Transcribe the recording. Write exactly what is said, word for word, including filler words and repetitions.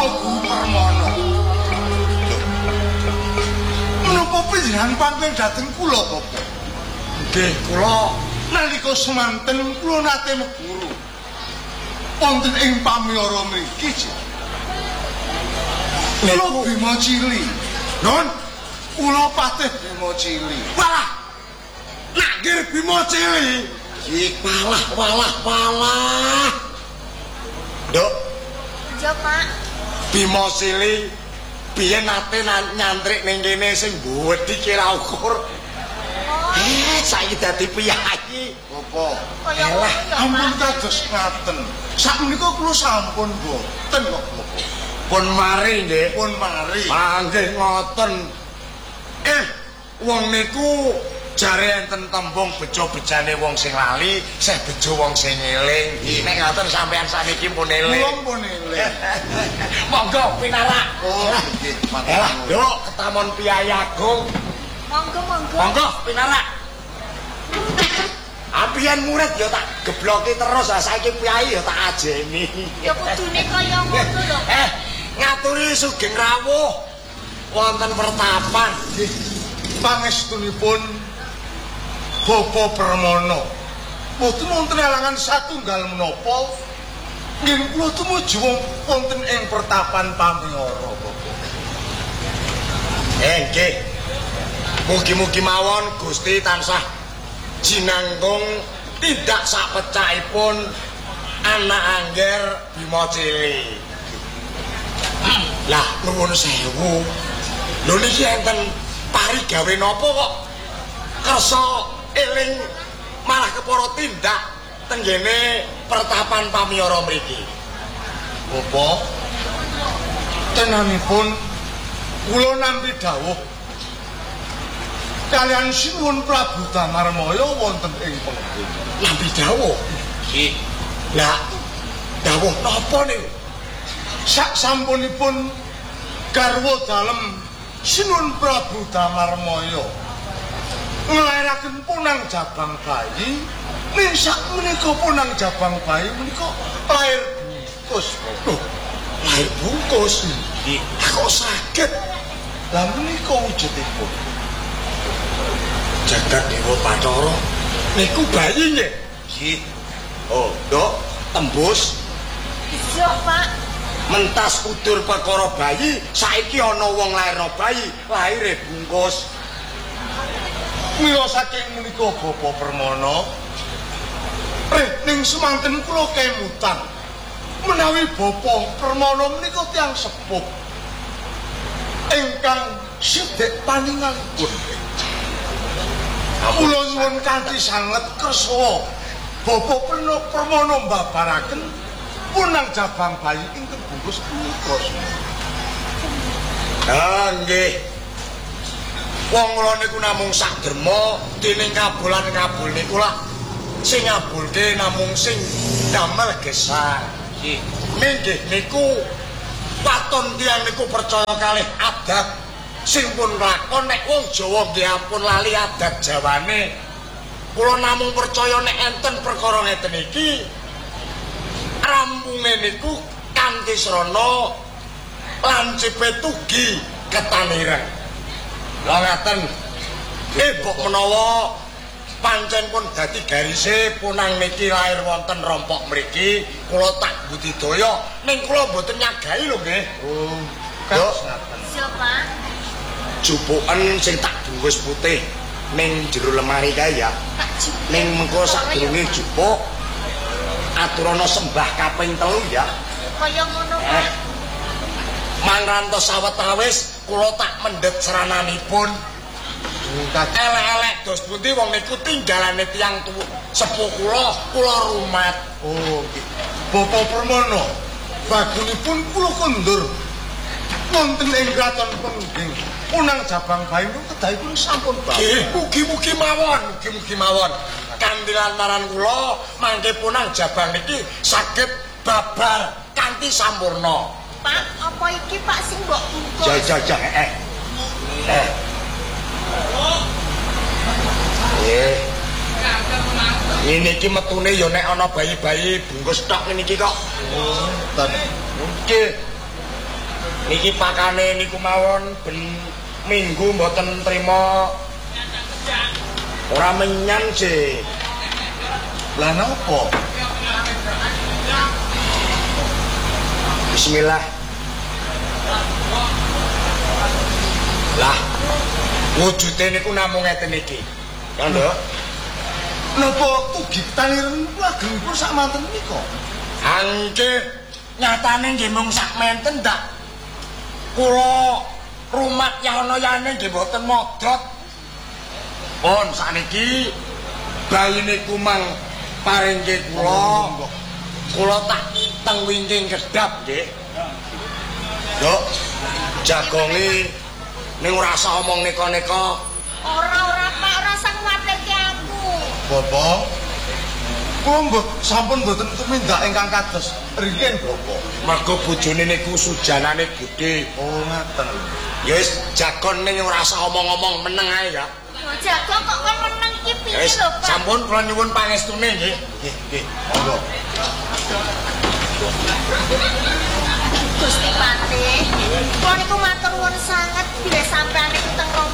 Prabu Permana. Menapa panjenengan pamit dhateng kula, Bapak? Nggih, kula nalika semanten kula nate meguru wonten ing pamiyara mriki. Kula Bima Cili. Non, kula patih Bima Cili. Walah. Nggih Bima Cili. Iki walah walah walah. Nduk. Iya, Pak. Bima Cili biyen nate nyantrik ning kene sing wedi kira ukur. Eh, saiki dadi piyayi. Apa? Kaya Elah, ampun kados ngaten. Sakmenika kula sampun boten kok. Pun mari nggih. Pun mari. Panggih ngoten. Eh, wong niku jare enten tembung bejo-bejane wong sing lali, seh bejo wong sing eling. Nek ngoten sampean saniki pun eling. Kula pun eling. Monggo pinarak. Oh, nggih, Eh, Nduk, ketamon Piyai Agung. Monggo, monggo. Monggo pinarak. Apian murid ya tak gebloki terus, saiki Piyai ya tak ajeni. Ya kudune kaya ngono lho. Eh, ngaturi sugeng rawuh wonten pertapan. Nggih. Pangestunipun Bapa Permana. Boten wonten alangan satunggal menapa. Nggih kula tumuju wonten ing pertapan pamiyara, Bapak. Eh, nggih. Mugi-mugi mawon Gusti tansah jinanggung tidak sak pecahipun anak angger Bima Cili. Lah nuwun sewu. Lho niki enten parigawe napa kok kersa eling malah kepara tindak tenggene pertapan pamiyara mriki. Bapak, tenanipun kula nampi dawuh kalian Sinuwun Prabu Damarmaya wonten ing pengging. Nampi dawuh. Nggih. Lah dawuh napa niku? Sak sampunipun garwa dalem Sinuwun Prabu Damarmaya nglairaken punang jabang bayi, ning sak menika punang jabang bayi menika lair bungkus. Loh, lair bungkus. Nggih. Kok saged? Lah menika wujudipun. Jagat Dewa Bathara niku bayi nggih. Nggih. Oh, Nduk, tembus Iya, Pak. mentas udur perkara bayi, saiki ana wong lairno bayi, laire bungkus. Mila saking menika Bapa Permana, eh ning semanten kula kemutan menawi Bapa Permana menika tiyang sepuh ingkang sithik paningalipun. Kula nyuwun kanthi sanget kersa Bapa Permana mbabaraken punang jabang bayi ingkang bungkus punika. Ah nggih. Wong kula niku namung sak derma dening kabulan-kabul niku lah sing ngabulke namung sing damel gesang. Nggih. Nggih niku waton tiyang niku percaya kalih adat sing pun lakon nek wong Jawa nggih ampun lali adat Jawane. Kula namung percaya nek enten perkara ngeten iki rampunge niku kanthi srana lancipe tugi ketanireng. Lah ngaten. Eh mbok menawa pancen pun dadi garise punang niki lair wonten rompok mriki, kula tak budidaya ning kula mboten nyagahi lho nggih. Oh, Nduk, Iya, Pak. jupuken sing tak bungkus putih ning jero lemari kae ya. Tak jupuk. Ning mengko sadurunge jupuk aturana sembah kaping telu ya. Kaya ngono, Eh. Pak. Mangrantos sawetawis kula tak mendhet serananipun. Elek-elek dos pundi wong niku tinggalane tiyang tuwa sepuh kula, kula rumat. Oh, nggih. Bapa Permana, bagunipun kula kondur wonten ing kraton Pengging. Punang jabang bayi niku kedahipun sampun bagus. Nggih, mugi-mugi mawon, mugi-mugi mawon. Kanthi lantaran kula mangke punang jabang niki saged babar kanthi sampurna. Pak, apa iki Pak sing mbok bungkus? Ja ja ja eh. Eh. Eh. Ini iki metune ya nek ana bayi-bayi bungkus tok ngene iki kok. Oh, ten. Nggih. Niki pakane niku mawon ben minggu mboten trima. Ora menyan, Je. Lah napa? Bismillah. Lah, wujude niku namung ngeten iki. Ya, Nduk. Napa tugi taniren niku ageng pun sak manten nika? Angke nyatane nggih mung sak menten ndak. Kula rumat yana-yane nggih mboten modot. Pun sakniki bayine kumang paringke kula. Kula tak teng wingking kedap nggih. Nduk, jagonge ning ora usah omong neka-neka. Ora-ora Pak, ora usah nguwatake aku. Bapak, kula mbok sampun mboten tumindak ingkang kados riyen, Bapak. Mergo bojone niku sujanane gedhe. Oh, ngaten. Ya wis jagon ning ora usah omong-omong meneng ae ya. Lho jago kok kon meneng ki piye Wis lho Pak? sampun kula nyuwun pangestune nggih. Nggih, nggih. Monggo. Gusti Patih, kula niku matur nuwun sanget bilih sampeyan niku teng